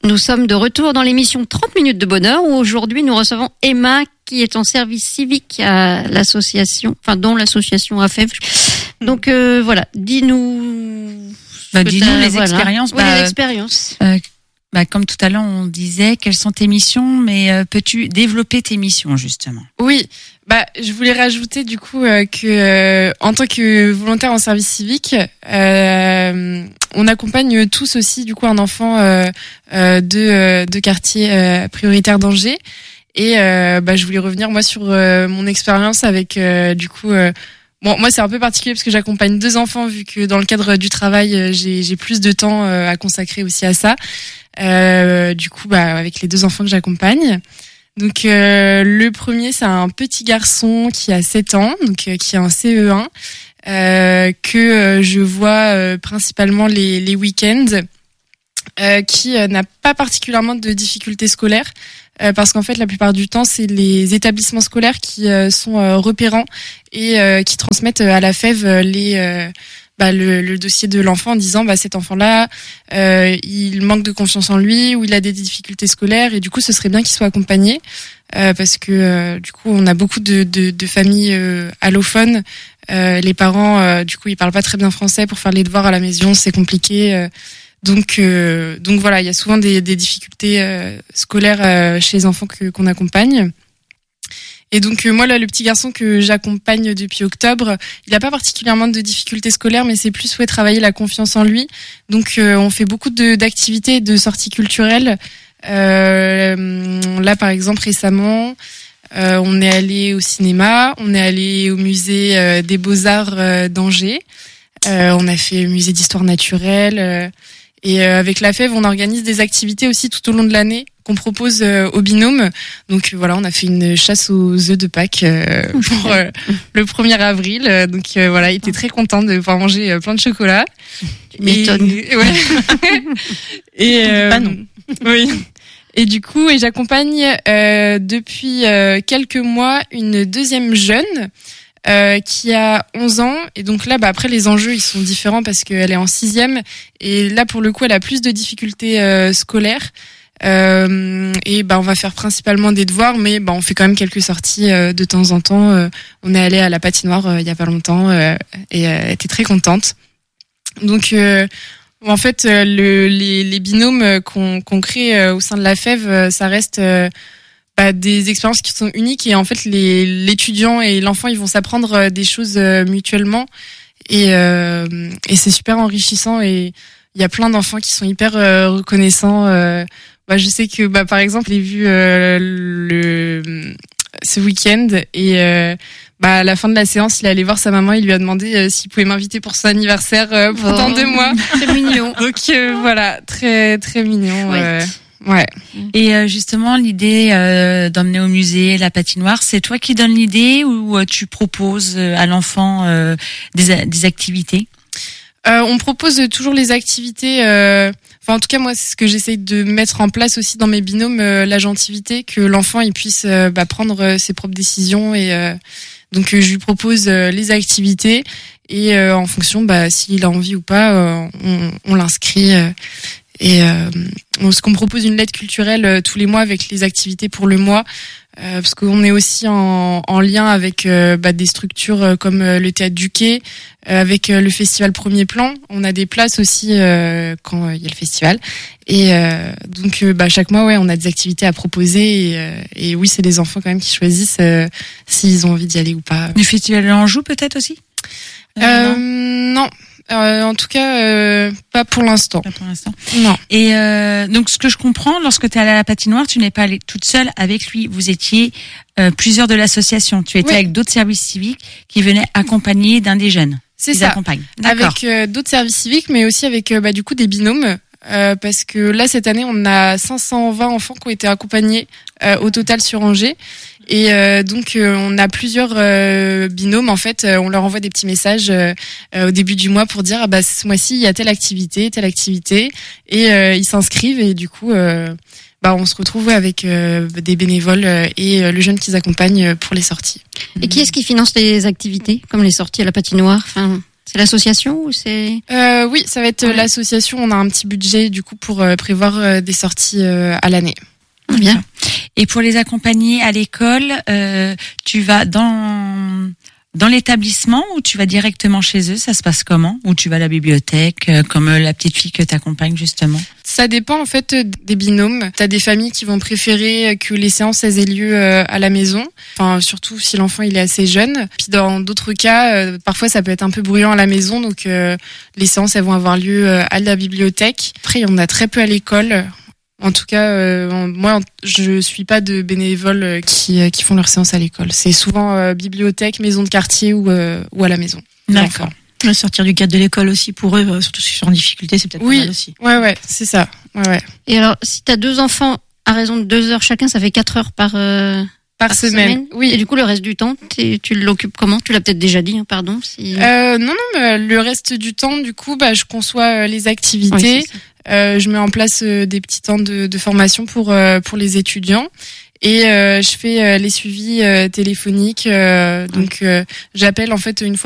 Nous sommes de retour dans l'émission 30 minutes de bonheur où aujourd'hui nous recevons Emma qui est en service civique à l'association, dont l'association AFEV. Donc voilà, dis-nous les expériences. Les expériences. Comme tout à l'heure on disait, quelles sont tes missions, mais peux-tu développer tes missions justement? Oui, je voulais rajouter du coup que en tant que volontaire en service civique, on accompagne tous aussi du coup un enfant de quartier prioritaire d'Angers. Et je voulais revenir moi sur mon expérience avec moi c'est un peu particulier parce que j'accompagne 2 enfants vu que dans le cadre du travail j'ai plus de temps à consacrer aussi à ça. Avec les 2 enfants que j'accompagne. Donc le premier c'est un petit garçon qui a 7 ans, donc qui est en CE1 que je vois principalement les week-ends, qui n'a pas particulièrement de difficultés scolaires. Parce qu'en fait, la plupart du temps, c'est les établissements scolaires qui sont repérants et qui transmettent à la FEV le dossier de l'enfant en disant cet enfant-là, il manque de confiance en lui ou il a des difficultés scolaires et du coup, ce serait bien qu'il soit accompagné parce que du coup, on a beaucoup de familles allophones. Les parents, du coup, ils parlent pas très bien français pour faire les devoirs à la maison, c'est compliqué. Donc voilà, il y a souvent des difficultés scolaires chez les enfants qu'on accompagne. Et donc moi là, le petit garçon que j'accompagne depuis octobre, il n'a pas particulièrement de difficultés scolaires, mais c'est plus travailler la confiance en lui. Donc on fait beaucoup d'activités, de sorties culturelles. Là par exemple récemment, on est allé au cinéma, on est allé au musée des Beaux-Arts d'Angers. On a fait le musée d'histoire naturelle. Et avec la FEV, on organise des activités aussi tout au long de l'année qu'on propose au binôme. Donc voilà, on a fait une chasse aux œufs de Pâques pour le 1er avril. Donc voilà, il était très content de pouvoir manger plein de chocolat. Tu m'étonnes. Non. Oui. Et du coup, j'accompagne depuis quelques mois une deuxième jeune qui a 11 ans. Et donc là, après, les enjeux, ils sont différents parce qu'elle est en 6e. Et là, pour le coup, elle a plus de difficultés scolaires. Et on va faire principalement des devoirs, mais on fait quand même quelques sorties de temps en temps. On est allé à la patinoire il y a pas longtemps et elle était très contente. Donc en fait, les binômes qu'on crée au sein de la FEV, ça reste des expériences qui sont uniques et en fait l'étudiant et l'enfant ils vont s'apprendre des choses mutuellement et c'est super enrichissant et il y a plein d'enfants qui sont hyper reconnaissants. Je sais que par exemple j'ai vu ce week-end et à la fin de la séance il est allé voir sa maman, il lui a demandé s'il pouvait m'inviter pour son anniversaire dans 2 mois. C'est mignon. Donc voilà, très très mignon. Ouais. Et justement, l'idée d'emmener au musée la patinoire, c'est toi qui donnes l'idée ou tu proposes à l'enfant des activités? On propose toujours les activités. En tout cas, moi, c'est ce que j'essaye de mettre en place aussi dans mes binômes, l'agentivité, que l'enfant il puisse prendre ses propres décisions et donc je lui propose les activités et en fonction s'il a envie ou pas, on l'inscrit. Et ce qu'on propose une lettre culturelle tous les mois avec les activités pour le mois, parce qu'on est aussi en lien avec des structures comme le Théâtre du Quai, avec le festival Premier Plan. On a des places aussi quand il y a le festival. Et donc chaque mois, on a des activités à proposer. Et oui, c'est les enfants quand même qui choisissent s'ils ont envie d'y aller ou pas. Du festival de l'Anjou peut-être aussi? Non. En tout cas, pas pour l'instant. Pas pour l'instant. Non. Et donc, ce que je comprends, lorsque tu es allée à la patinoire, tu n'es pas allée toute seule avec lui. Vous étiez plusieurs de l'association. Tu étais avec d'autres services civiques qui venaient accompagner d'un des jeunes. C'est ça. Accompagnent. D'accord. Avec d'autres services civiques, mais aussi avec du coup des binômes. Parce que là, cette année, on a 520 enfants qui ont été accompagnés au total sur Angers. Et donc on a plusieurs binômes en fait, on leur envoie des petits messages au début du mois pour dire ce mois-ci il y a telle activité et ils s'inscrivent et du coup on se retrouve avec des bénévoles et le jeune qu'ils accompagnent pour les sorties. Et qui est-ce qui finance les activités comme les sorties à la patinoire? C'est l'association ou c'est... Oui, ça va être l'association. On a un petit budget du coup pour prévoir des sorties à l'année. Bien. Et pour les accompagner à l'école, tu vas dans l'établissement ou tu vas directement chez eux? Ça se passe comment? Ou tu vas à la bibliothèque, comme la petite fille que t'accompagnes justement? Ça dépend en fait des binômes. T'as des familles qui vont préférer que les séances elles aient lieu à la maison. Enfin, surtout si l'enfant il est assez jeune. Puis dans d'autres cas, parfois ça peut être un peu bruyant à la maison, donc les séances elles vont avoir lieu à la bibliothèque. Après, il y en a très peu à l'école. En tout cas, moi, je suis pas de bénévoles qui font leurs séances à l'école. C'est souvent bibliothèque, maison de quartier ou à la maison. D'accord. Sortir du cadre de l'école aussi pour eux, surtout si ils sont en difficulté, c'est peut-être pas mal aussi. Ouais, c'est ça. Ouais. Et alors, si t'as 2 enfants à raison de 2 heures chacun, ça fait 4 heures par semaine. Oui. Et du coup, le reste du temps, tu l'occupes comment? Tu l'as peut-être déjà dit, hein, pardon. Si... Non, mais le reste du temps, du coup, je conçois les activités. Oui, je mets en place des petits temps de formation pour les étudiants et je fais les suivis téléphoniques. Donc j'appelle en fait une fois